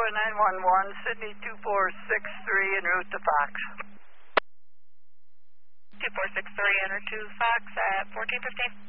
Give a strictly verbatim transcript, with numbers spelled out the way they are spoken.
nine one one, Sydney two four six three, en route to Fox. two four six three, en route to Fox at fourteen fifteen.